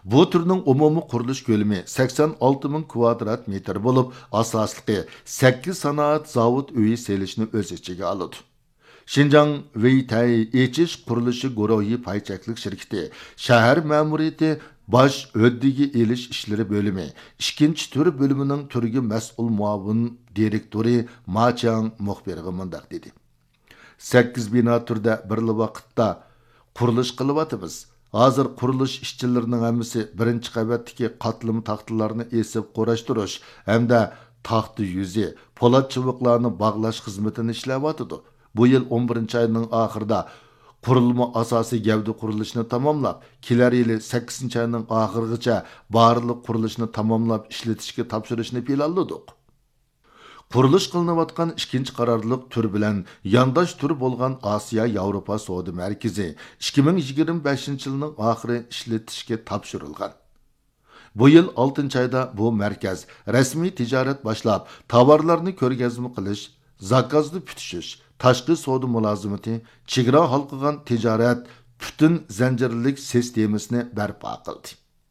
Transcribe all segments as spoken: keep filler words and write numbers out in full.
Bu türning umumiy qurilish ko'lami sakson olti ming kvadrat metr bo'lib, asosliqi sakkiz sanoat zavod uyi selishni o'z ichiga oladi. Şinjan Veytay Echish qurilishi guruhi paychaklik shirkati, shahar ma'muriyati bosh o'ddiga elish ishlari bo'limi, ikkinchi tur bo'limining turga mas'ul muavin direktori Machang muxbiriga mundaq dedi. sakkiz bino turda bir vaqtda qurilish qilyapmiz. Hozir qurilish ishchilarining hammasi birinchi qavatdagi qatlim taxtalarni esib qo'rashtirish hamda taxta yuzi, po'lat chiviqlarni bog'lash xizmatini ishlayotdi. Bu yil o'n birinchi oyning oxirida qurilma asosiy gavda qurilishini tamomlab, kelar yili sakkizinchi oyning oxirigacha barliq qurilishni tamomlab ishlatishga topshirishni planladik. Qurilish qilinayotgan ikkinchi qarorliq tur bilan yondosh tur bo'lgan Osiyo Yevropa savdo markazi ikki ming yigirma beshinchi yilning oxiri ishlatishga topshirilgan. Bu yil oltinchi oyda bu markaz rasmiy tijorat boshlab, tovarlarni ko'rgazma qilish, zakozni putishish, tashqi savdo mulozimati, chegara halqagan tijorat butun zanjirlik sistemasini barpo qildi.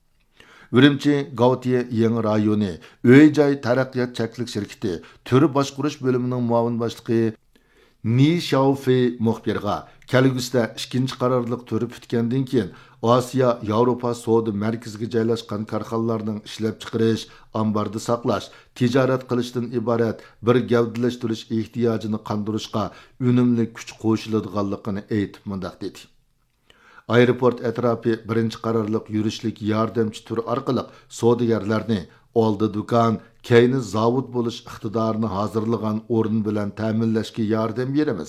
Urumchi Gautiye yangi rayoni Uy-joy taraqqiyot cheklik shirkati turi boshqarish bo'limining muavin boshlig'i Ni Xiaofei muxbirga kelgusida ikkinchi qarorliq turi bitgandan keyin Osiyo Yevropa savdo markaziga joylashgan korxonalarning ishlab chiqarish, ambarda saqlash, tijorat qilishdan iborat bir gavdalashtirish ehtiyojini qondirishga unumli kuch qo'shiladiganligini aytib mundaq dedi. Aeroport atrofi birinchi qarorliq yurishlik yordamchi tur orqali savdogarlarni oldi do'kon, keyni zavod bo'lish iqtidorini hozirlagan o'rin bilan ta'minlashga yordam beramiz.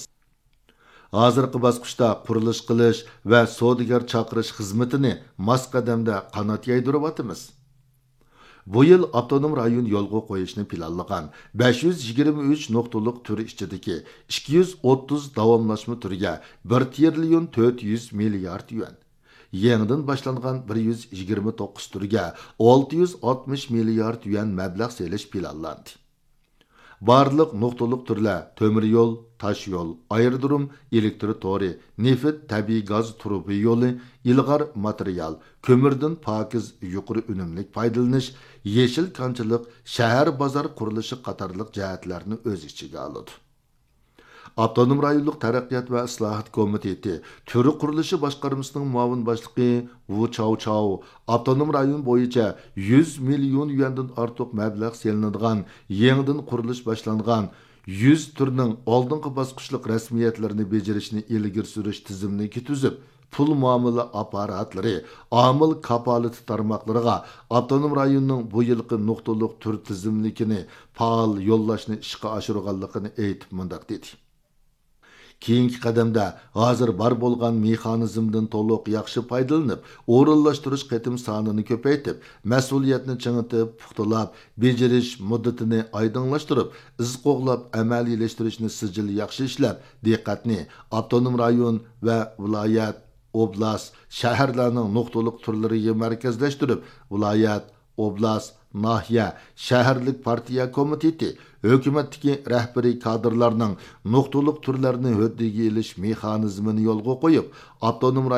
Hozirgi bosqichda qurilish qilish va savdogar chaqirish xizmatini mos qadamda qanot yaydiryapmiz. Bu yil avtonom rayon yo'lga qo'yishni planlagan besh yuz yigirma uch nuqtalik tur ichidagi ikki yuz o'ttiz davomlashma turga bir trillion to'rt yuz milliard yuan, yangidan boshlangan bir yuz yigirma to'qqiz turga olti yuz oltmish milliard yuan mablag' selish planlandi. Barliq nuqtalik turlar temir yo'l, tosh yo'l, aerodrom, elektr to'ri, neft, tabiiy gaz trubi yo'li, ilg'or material, ko'mirdan pokiz yuqori unumlik foydalanish, yeşil konchilik, shahar bozor qurilishi qatorliq jihatlarni o'z ichiga oladi. Avtonom rayonlik taraqqiyot va islohot komiteti turi qurilishi boshqarmasining muavin boshlig'i Wu Chao Chao avtonom rayon bo'yicha yuz million yuandan ortiq mablag' selinadigan, yangidan qurilish boshlangan yuz turning oldingi bosqichlik rasmiyatlarini bajarishni ilgari surish tizimini tuzib, pul muomala apparatlari, omil kapolati tarmoqlariga avtonom rayonning bu yilgi nuqtaliq tur tizimlikini faol yo'llashni ishga oshirganligini aytib mundaq dedi. Keyingi qadamda hozir bor bo'lgan mexanizmdan to'liq yaxshi foydalanib, o'rinlashtirish qatim sonini ko'paytib, mas'uliyatni chingitib, puxtalab, bejirish muddatini oydinlashtirib, iz qo'g'lab amaliylashtirichni sijil yaxshi ishlab, diqqatni avtonom rayon va viloyat, oblast, shaharlarning nuqtaliq turlariga markazlashtirib, viloyat, oblast, nahiya, shaharlik partiya komiteti, hukumatdagi rahbariy kadrlarning nuqtaliq turlarini hoddiga ilish mexanizmini yo'lga qo'yib, avtonom